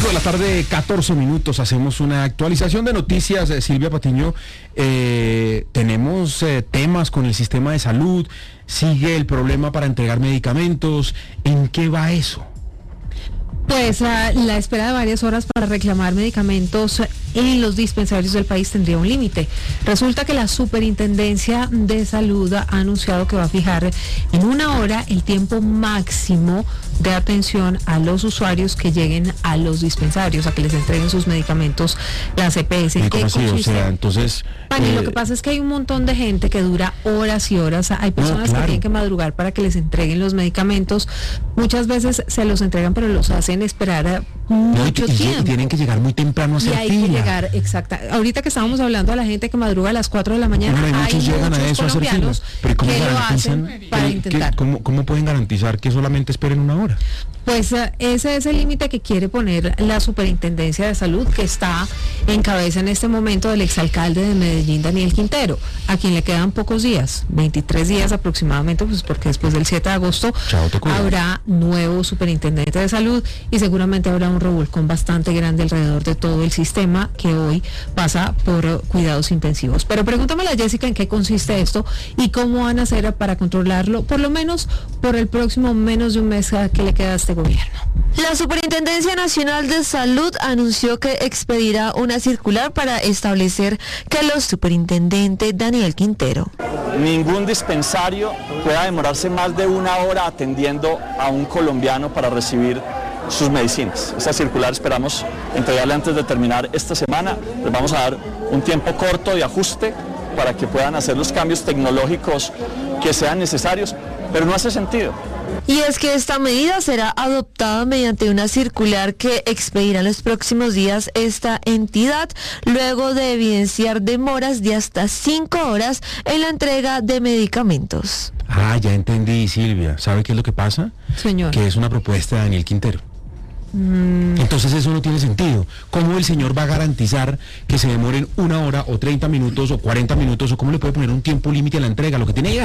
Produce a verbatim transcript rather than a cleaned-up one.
cinco de la tarde, catorce minutos, hacemos una actualización de noticias. eh, Silvia Patiño, eh, tenemos eh, temas con el sistema de salud, sigue el problema para entregar medicamentos. ¿En qué va eso? Pues la, la espera de varias horas para reclamar medicamentos en los dispensarios del país tendría un límite. Resulta que la Superintendencia de Salud ha anunciado que va a fijar en una hora el tiempo máximo de atención a los usuarios que lleguen a los dispensarios, a que les entreguen sus medicamentos las E P S. ¿Y cómo así? O sea, entonces... Pani, eh, lo que pasa es que hay un montón de gente que dura horas y horas. Hay personas no, claro. que tienen que madrugar para que les entreguen los medicamentos. Muchas veces se los entregan, pero los hacen esperar mucho no, y, y, tiempo. y tienen que llegar muy temprano a hacer Y hay fila. que llegar, exacta. Ahorita que estábamos hablando a la gente que madruga a las cuatro de la mañana, Bueno, hay muchos llegan a muchos eso a hacer colombianos filas. Pero ¿cómo que lo garantizan hacen para que- intentar. que- cómo, cómo pueden garantizar que solamente esperen una hora? Pues uh, ese es el límite que quiere poner la Superintendencia de Salud, que está en cabeza en este momento del exalcalde de Medellín, Daniel Quintero, a quien le quedan pocos días, veintitrés días aproximadamente, pues porque después del siete de agosto Chao, te cuidas. habrá nuevo Superintendente de Salud y seguramente habrá un revolcón bastante grande alrededor de todo el sistema que hoy pasa por uh, cuidados intensivos. Pero pregúntame a Jessica en qué consiste esto y cómo van a hacer para controlarlo, por lo menos por el próximo menos de un mes uh, que le queda a este gobierno. La Superintendencia Nacional de Salud anunció que expedirá una circular para establecer que el superintendente Daniel Quintero Ningún dispensario pueda demorarse más de una hora atendiendo a un colombiano para recibir sus medicinas. Esta circular esperamos entregarla antes de terminar esta semana. Les vamos a dar un tiempo corto de ajuste para que puedan hacer los cambios tecnológicos que sean necesarios, pero no hace sentido. Y es que esta medida será adoptada mediante una circular que expedirá en los próximos días esta entidad, luego de evidenciar demoras de hasta cinco horas en la entrega de medicamentos. Ah, ya entendí, Silvia. ¿Sabe qué es lo que pasa? Señor. Que es una propuesta de Daniel Quintero. Entonces eso no tiene sentido. ¿Cómo el señor va a garantizar que se demoren una hora o treinta minutos o cuarenta minutos o cómo le puede poner un tiempo límite a la entrega? Lo que tiene